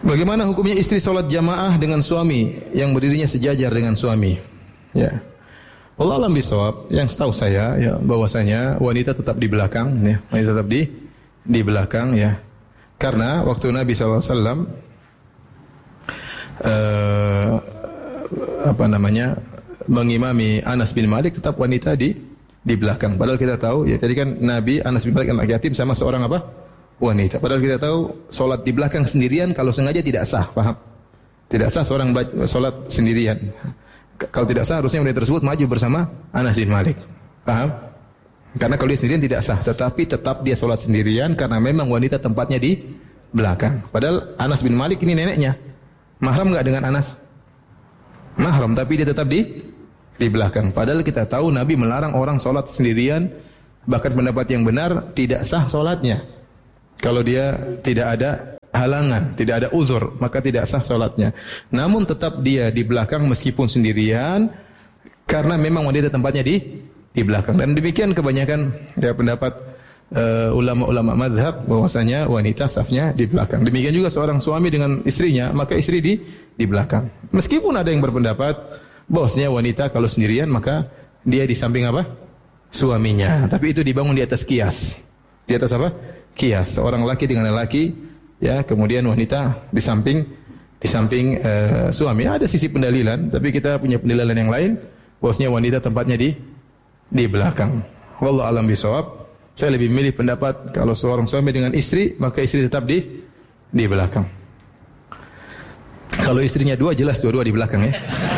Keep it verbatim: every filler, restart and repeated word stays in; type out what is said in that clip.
Bagaimana hukumnya istri sholat jamaah dengan suami yang berdirinya sejajar dengan suami? Ya. Allah alam bisawab, yang setahu saya ya bahwasanya wanita tetap di belakang ya, wanita tetap di di belakang ya. Karena waktu Nabi sallallahu alaihi wasallam eh, apa namanya mengimami Anas bin Malik, tetap wanita di di belakang. Padahal kita tahu ya tadi kan Nabi Anas bin Malik anak yatim sama seorang apa? Wanita. Padahal kita tahu solat di belakang sendirian kalau sengaja tidak sah, paham? Tidak sah seorang solat sendirian. Kalau tidak sah harusnya wanita tersebut maju bersama Anas bin Malik, paham? Karena kalau dia sendirian tidak sah, tetapi tetap dia solat sendirian karena memang wanita tempatnya di belakang. Padahal Anas bin Malik ini neneknya, mahram nggak dengan Anas? Mahram, tapi dia tetap di di belakang. Padahal kita tahu Nabi melarang orang solat sendirian, bahkan pendapat yang benar tidak sah solatnya. Kalau dia tidak ada halangan, tidak ada uzur, maka tidak sah solatnya. Namun tetap dia di belakang meskipun sendirian, karena memang wanita tempatnya di di belakang. Dan demikian kebanyakan ya, pendapat uh, ulama-ulama mazhab bahwasanya wanita safnya di belakang. Demikian juga seorang suami dengan istrinya, maka istri di di belakang. Meskipun ada yang berpendapat bahwasanya wanita kalau sendirian maka dia di samping apa? Suaminya. Tapi itu dibangun di atas kias. Di atas apa? Kias. Seorang laki dengan laki, ya, kemudian wanita di samping di samping uh, suami. Ada sisi pendalilan, tapi kita punya pendalilan yang lain bahwasanya wanita tempatnya di di belakang. Wallahu a'lam bishawab. Saya lebih memilih pendapat kalau seorang suami dengan istri, maka istri tetap di di belakang. Kalau istrinya dua, jelas dua-dua di belakang ya.